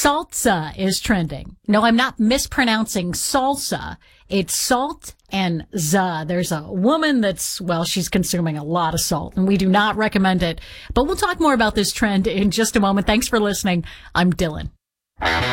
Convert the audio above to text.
Salsa is trending. No, I'm not mispronouncing salsa. It's salt and za. There's a woman she's consuming a lot of salt, and we do not recommend it. But we'll talk more about this trend in just a moment. Thanks for listening. I'm Dylan.